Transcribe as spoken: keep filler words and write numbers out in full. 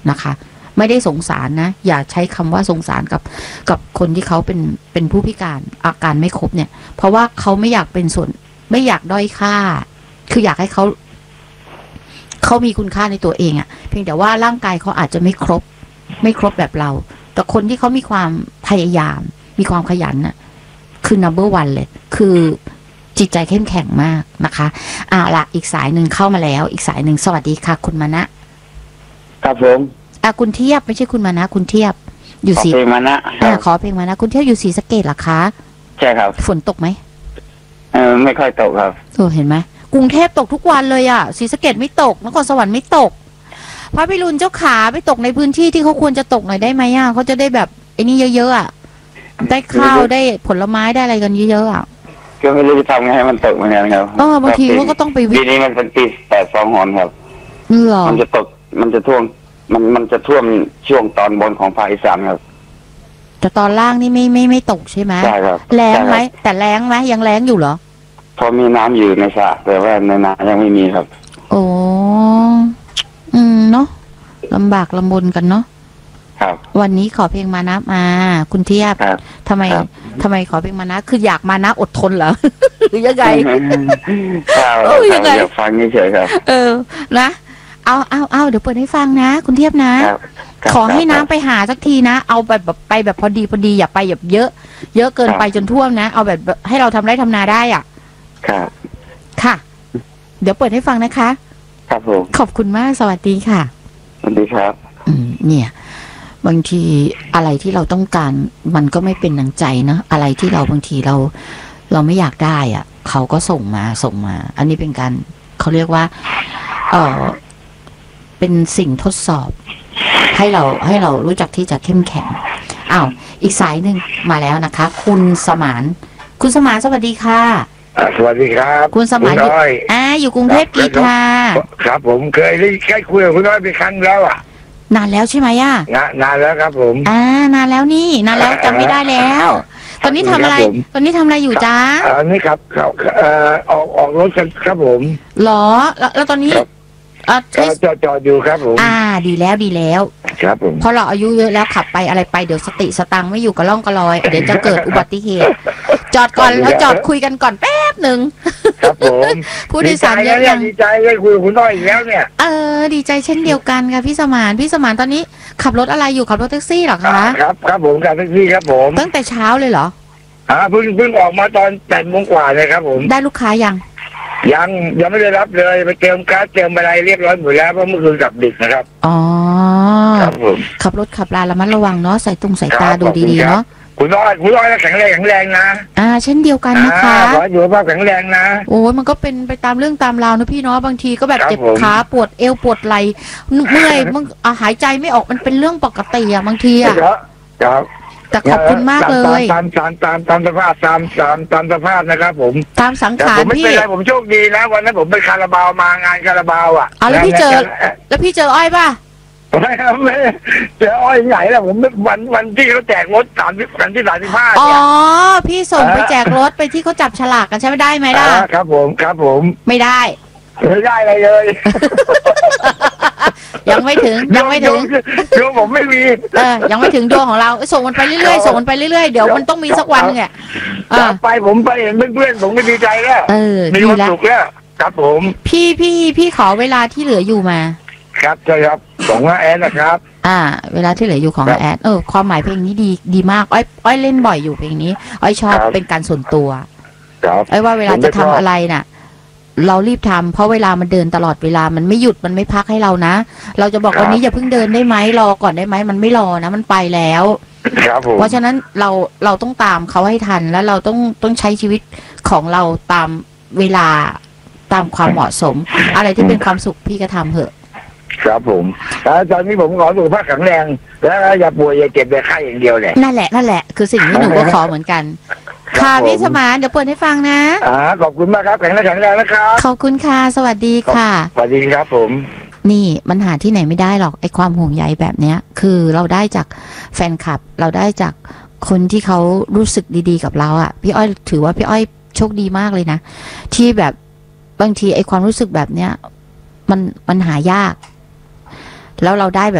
นะคะไม่ได้สงสารนะอย่าใช้คำว่าสงสารกับกับคนที่เขาเป็นเป็นผู้พิการอาการไม่ครบเนี่ยเพราะว่าเขาไม่อยากเป็นส่วนไม่อยากด้อยค่าคืออยากให้เขาเขามีคุณค่าในตัวเองอะเพียงแต่ว่าร่างกายเขาอาจจะไม่ครบไม่ครบแบบเราแต่คนที่เขามีความพยายามมีความขยันน่ะคือ number one เลยคือจิตใจเข้มแข็งมากนะคะอ่าละอีกสายหนึ่งเข้ามาแล้วอีกสายหนึ่งสวัสดีค่ะคุณมานะครับผมอ่ะคุณเทียบไม่ใช่คุณมานะคุณเทียบอยู่สีขอเพลงมานะอ่าขอเพลงมานะคุณเทียบอยู่ศรีสะเกษเหรอคะใช่ครับฝนตกไหมเออไม่ค่อยตกครับโอ้เห็นไหมกรุงเทพตกทุกวันเลยอ่ะศรีสะเกษไม่ตกนครสวรรค์ไม่ตกพระพิรุณเจ้าขาไปตกในพื้นที่ที่เขาควรจะตกหน่อยได้ไหมอ่ะเขาจะได้แบบไอ้นี่เยอะๆอ่ะได้ข้าวได้ผลไม้ได้อะไรกันเยอะๆอ่ะก็ไม่รู้จะทำไงให้มันตกเหมือนกันครับเออบางทีเขาก็ต้องไปวิปีนี้มันเป็นปีแปดสองหอนครับเหรอมันจะตกมันจะท่วมมันมันจะท่วมช่วงตอนบนของภาคอีสานครับแต่ตอนล่างนี่ไม่ไม่ไม่ตกใช่ไหมใช่ครับแรงไหมแต่แรงไหมยังแรงอยู่เหรอพอมีน้ำอยู่ในสระแต่ว่าในนายังไม่มีครับโอ้อืมเนาะลำบากลำบนกันเนาะครับวันนี้ขอเพลงมานะมาคุณเทียบทำไมทำไมขอเพลงมานะคืออยากมานะอดทนเหรอหรือยังไงเออยังไงอยากฟังเฉยๆครับเออนะเอาเอาเอาเดี๋ยวเปิดให้ฟังนะคุณเทียบนะขอให้น้ำไปหาสักทีนะเอาแบบแบบไปแบบพอดีพอดีอย่าไปแบบเยอะเยอะเกินไปจนท่วมนะเอาแบบให้เราทำไร่ทำนาได้อ่ะครับค่ะเดี๋ยวเปิดให้ฟังนะคะครับผมขอบคุณมากสวัสดีค่ะสวัสดีครับอืมเนี่ยบางทีอะไรที่เราต้องการมันก็ไม่เป็นดังใจเนาะอะไรที่เราบางทีเราเราไม่อยากได้อ่ะเขาก็ส่งมาส่งมาอันนี้เป็นการเขาเรียกว่าเออเป็นสิ่งทดสอบให้เราให้เรารู้จักที่จะเข้มแข็งอ้าวอีกสายหนึ่งมาแล้วนะคะคุณสมานคุณสมานสวัสดีค่ะสวัสดีครับคุณสมานอยู่อ่าอยู่กรุงเทพกีฬาครับผมเคยได้แค่คุยกับคุณน้อยไปครั้งแล้วอ่ะนานแล้วใช่ไหมอ่ะนานแล้วครับผมอ่านานแล้วนี่นานแล้วจำไม่ได้แล้วตอนนี้ทำอะไรตอนนี้ทำอะไรอยู่จ้าอันนี้ครับเอ่อออกออกรถกันครับผมหรอแล้วแล้วตอนนี้อ่าจอดจอดอยู่ครับผมอ่าดีแล้วดีแล้วครับผมพอเราอายุเยอะแล้วขับไปอะไรไปเดี๋ยวสติสตังไม่อยู่กับล่องกระลอยเดี๋ยวจะเกิดอุบัติเหตุจอดก่อนแล้วจอดคุยกันก่อนแป๊บหนึ่งครับผมผู้โดยสารเยอะยังดีใจได้คุยกับคุณน้อยอีกแล้วเนี่ยเออดีใจเช่นเดียวกันค่ะพี่สมานพี่สมานตอนนี้ขับรถอะไรอยู่ขับรถแท็กซี่เหรอคะครับครับผมขับแท็กซี่ครับผมตั้งแต่เช้าเลยเหรออ่าเพิ่งเพิ่งออกมาตอนแปดโมงกว่าเลยครับผมได้ลูกค้ายังยังยังไม่ได้รับเลยไปเติมก๊าซเติมอะไรเรียบร้อยหมดแล้วเพราะเมื่อคืนกลับดึกนะครับอ๋อครับผมขับรถขับลาระมัดระวังเนาะใส่ตุงใส่ตาดูดีๆเนาะคุณน้อยคุณน้อยแข็งแรงแข็งแรงนะอ่าเช่นเดียวกันนะคะขออยู่ภาพแข็งแรงนะโอ้ยมันก็เป็นไปตามเรื่องตามราวนะพี่เนาะบางทีก็แบบเจ็บขาปวดเอวปวดไหล่เมื่อยมันหายใจไม่ออกมันเป็นเรื่องปกติอะบางทีอะครับแต่ขอบคุณมากเลยตามตามตามตามสภาพตามตามตามสภาพนะครับผมตามสังขารพี่ผมไม่เป็นไรผมโชคดีนะวันนั้นผมไปคาราบาวมางานคาราบาวอ่ะอ๋อแล้วพี่เจอแล้วพี่เจออ้อยป่ะไม่ครับไม่เจออ้อยใหญ่แล้วผมวันวันที่เขาแจกรถสามสิบวันที่สามสิบห้าอ๋อพี่ส่งไปแจกรถไปที่เขาจับฉลากกันใช่ไหมได้ไหมล่ะครับผมครับผมไม่ได้ไม่ได้อะไรเลยยังไม่ถึงยังไม่ถึงดวงผมไม่มีเออยังไม่ถึงดวงของเราส่งมันไปเรื่อยๆส่งมันไปเรื่อยๆเดี๋ยวมันต้องมีสักวันเนี่ยไปผมไปเห็นเพื่อนๆผมก็ดีใจแล้วเออมีความสุขแล้วครับผมพี่พี่พี่ขอเวลาที่เหลืออยู่มาครับใช่ครับของแอดนะครับอ่าเวลาที่เหลืออยู่ของแอดเออความหมายเพลงนี้ดีดีมากอ้อยอ้อยเล่นบ่อยอยู่เพลงนี้อ้อยชอบเป็นการส่วนตัวอ้อยว่าเวลาจะทำอะไรน่ะเรารีบทำเพราะเวลามันเดินตลอดเวลามันไม่หยุดมันไม่พักให้เรานะเราจะบอกวันนี้อย่าเพิ่งเดินได้ไหมรอก่อนได้ไหมมันไม่รอนะมันไปแล้วเพราะฉะนั้นเราเราต้องตามเขาให้ทันแล้วเราต้องต้องใช้ชีวิตของเราตามเวลาตามความเหมาะสมอะไรที่เป็นความสุขพี่ก็ทำเถอะครับผมแล้วตอนนี้ผมขอสุขภาพแข็งแรงแล้วอย่าป่วยอย่าเจ็บอย่าไข้อย่างเดียวเลยนั่นแหละนั่นแหละคือสิ่งที่หนูก็ขอเหมือนกันค่ะพี่สมานเดี๋ยวเปิดให้ฟังนะอ่าขอบคุณมากครับแข็งแรงแข็งแรงนะครับขอบคุณค่ะสวัสดีค่ะสวัสดีครับผมนี่มันหาที่ไหนไม่ได้หรอกไอ้ความห่วงใยแบบเนี้ยคือเราได้จากแฟนคลับเราได้จากคนที่เขารู้สึกดีๆกับเราอ่ะพี่อ้อยถือว่าพี่อ้อยโชคดีมากเลยนะที่แบบบางทีไอ้ความรู้สึกแบบเนี้ยมันมันหายากแล้วเราได้แบบ